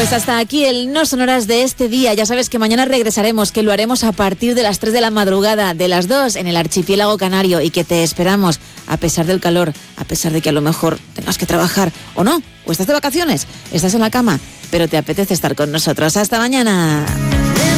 Pues hasta aquí el No Sonoras de este día. Ya sabes que mañana regresaremos, que lo haremos a partir de las 3 de la madrugada, de las 2 en el archipiélago canario, y que te esperamos a pesar del calor, a pesar de que a lo mejor tengas que trabajar o no, o estás de vacaciones, estás en la cama, pero te apetece estar con nosotros. Hasta mañana.